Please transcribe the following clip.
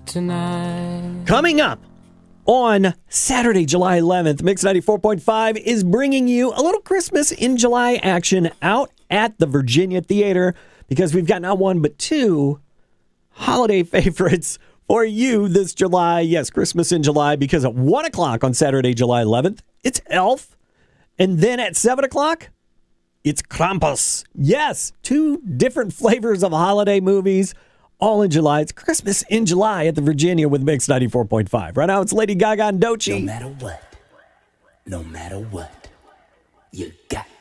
tonight. Coming up on Saturday, July 11th, Mix 94.5 is bringing you a little Christmas in July action out at the Virginia Theater because we've got not one but two holiday favorites for you this July. Yes, Christmas in July, because at 1 o'clock on Saturday, July 11th, it's Elf. And then at 7 o'clock, it's Krampus. Yes, two different flavors of holiday movies, all in July. It's Christmas in July at the Virginia with Mix 94.5. Right now, it's Lady Gaga and Doechii. No matter what, you got